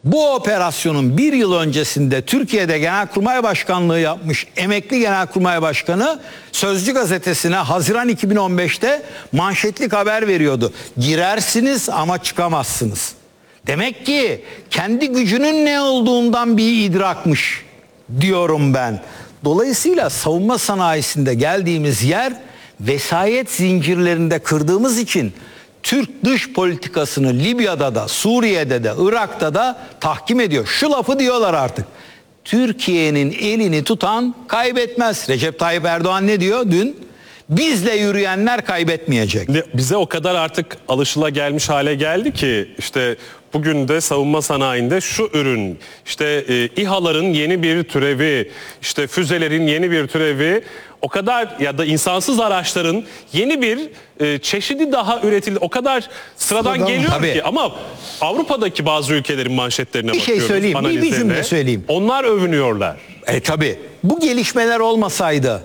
Bu operasyonun bir yıl öncesinde Türkiye'de Genelkurmay Başkanlığı yapmış emekli Genelkurmay Başkanı Sözcü gazetesine Haziran 2015'te manşetlik haber veriyordu. Girersiniz ama çıkamazsınız. Demek ki kendi gücünün ne olduğundan bir idrakmış diyorum ben. Dolayısıyla savunma sanayisinde geldiğimiz yer vesayet zincirlerinde kırdığımız için Türk dış politikasını Libya'da da, Suriye'de de, Irak'ta da tahkim ediyor. Şu lafı diyorlar artık. Türkiye'nin elini tutan kaybetmez. Recep Tayyip Erdoğan ne diyor dün? Bizle yürüyenler kaybetmeyecek. Bize o kadar artık alışılagelmiş hale geldi ki işte bugün de savunma sanayinde şu ürün, işte İHA'ların yeni bir türevi, işte füzelerin yeni bir türevi, o kadar ya da insansız araçların yeni bir çeşidi daha üretildi. O kadar sıradan geliyor tabii ki, ama Avrupa'daki bazı ülkelerin manşetlerine bir şey bakıyoruz. söyleyeyim, bir cümle söyleyeyim. Onlar övünüyorlar. Tabii bu gelişmeler olmasaydı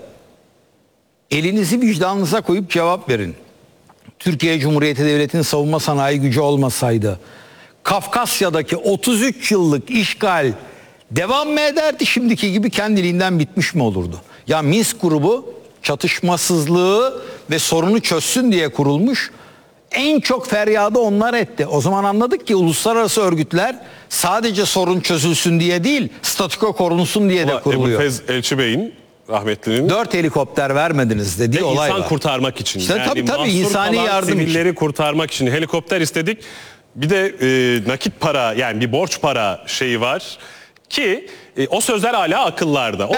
elinizi vicdanınıza koyup cevap verin. Türkiye Cumhuriyeti Devleti'nin savunma sanayi gücü olmasaydı Kafkasya'daki 33 yıllık işgal devam mı ederdi, şimdiki gibi kendiliğinden bitmiş mi olurdu? Ya Minsk grubu çatışmasızlığı ve sorunu çözsün diye kurulmuş. En çok feryadı onlar etti. O zaman anladık ki uluslararası örgütler sadece sorun çözülsün diye değil, statüko korunsun diye de kuruluyor. Ebu Fez Elçi Bey'in, rahmetlinin 4 helikopter vermediniz dediği olay insan var. kurtarmak için. İşte yani tabii insani yardım sivilleri kurtarmak için helikopter istedik. Bir de nakit para, yani bir borç para şeyi var ki o sözler hala akıllarda.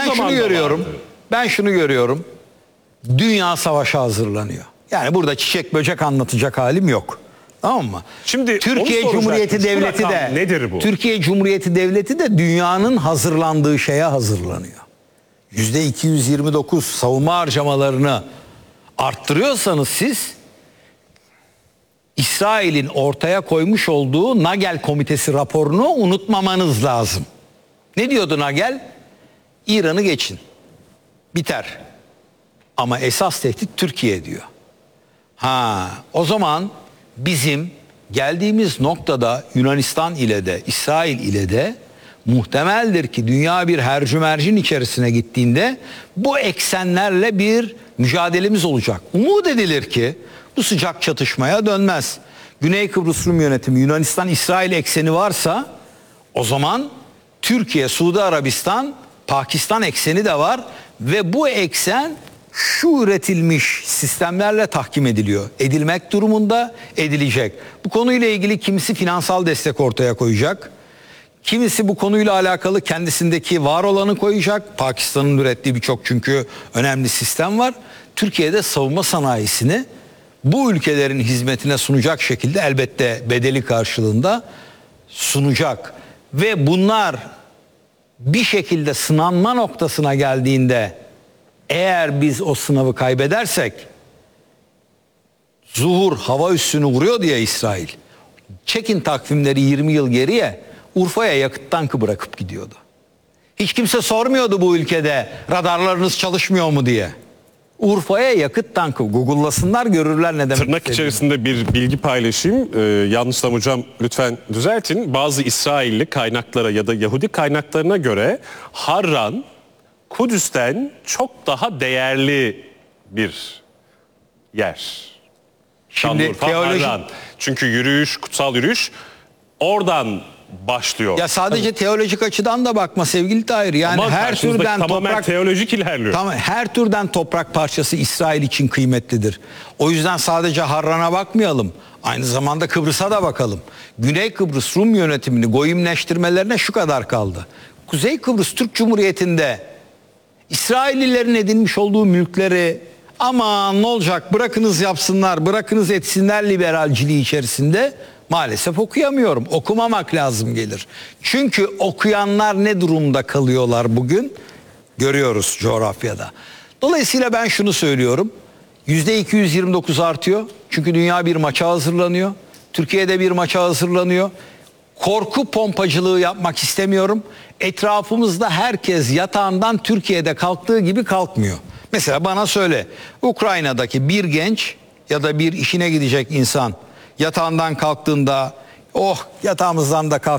Ben şunu görüyorum. Dünya savaşa hazırlanıyor. Yani burada çiçek böcek anlatacak halim yok. Tamam mı? Şimdi Türkiye Cumhuriyeti Devleti de nedir bu? Türkiye Cumhuriyeti Devleti de dünyanın hazırlandığı şeye hazırlanıyor. %229 savunma harcamalarını arttırıyorsanız siz İsrail'in ortaya koymuş olduğu Nagel Komitesi raporunu unutmamanız lazım. Ne diyordu Nagel? İran'ı geçin. Biter. Ama esas tehdit Türkiye diyor. O zaman bizim geldiğimiz noktada Yunanistan ile de İsrail ile de muhtemeldir ki dünya bir hercümercin içerisine gittiğinde bu eksenlerle bir mücadelemiz olacak. Umut edilir ki bu sıcak çatışmaya dönmez. Güney Kıbrıs Rum yönetimi, Yunanistan, İsrail ekseni varsa o zaman Türkiye, Suudi Arabistan, Pakistan ekseni de var ve bu eksen şu üretilmiş sistemlerle tahkim ediliyor. Edilmek durumunda, edilecek. Bu konuyla ilgili kimisi finansal destek ortaya koyacak. Kimisi bu konuyla alakalı kendisindeki var olanı koyacak. Pakistan'ın ürettiği birçok çünkü önemli sistem var. Türkiye'de savunma sanayisini bu ülkelerin hizmetine sunacak şekilde elbette bedeli karşılığında sunacak. Ve bunlar bir şekilde sınanma noktasına geldiğinde eğer biz o sınavı kaybedersek, Zuhur hava üssünü vuruyor diye İsrail. Çekin takvimleri 20 yıl geriye, Urfa'ya yakıt tankı bırakıp gidiyordu. Hiç kimse sormuyordu bu ülkede radarlarınız çalışmıyor mu diye. Urfa'ya yakıt tankı, Google'lasınlar görürler ne demek Tırnak istediğini. içerisinde bir bilgi paylaşayım. Yanlışsam hocam lütfen düzeltin. Bazı İsrailli kaynaklara ya da Yahudi kaynaklarına göre Harran Kudüs'ten çok daha değerli bir yer. Şimdi teolojik... Harran. Çünkü yürüyüş, kutsal yürüyüş oradan başlıyor. Ya sadece teolojik açıdan da bakma sevgili Tahir. Yani ama her türden toprak teolojik ilerliyor. Tamam, her türden toprak parçası İsrail için kıymetlidir. O yüzden sadece Harran'a bakmayalım. Aynı zamanda Kıbrıs'a da bakalım. Güney Kıbrıs Rum yönetimini goyimleştirmelerine şu kadar kaldı. Kuzey Kıbrıs Türk Cumhuriyeti'nde İsraillilerin edinmiş olduğu mülkleri aman ne olacak bırakınız yapsınlar, bırakınız etsinler liberalciliği içerisinde maalesef okuyamıyorum. Okumamak lazım gelir. Çünkü okuyanlar ne durumda kalıyorlar bugün? Görüyoruz coğrafyada. Dolayısıyla ben şunu söylüyorum. %229 artıyor. Çünkü dünya bir maça hazırlanıyor. Türkiye'de bir maça hazırlanıyor. Korku pompacılığı yapmak istemiyorum. Etrafımızda herkes yatağından Türkiye'de kalktığı gibi kalkmıyor. Mesela bana söyle, Ukrayna'daki bir genç ya da bir işine gidecek insan yatağından kalktığında oh yatağımızdan da kalk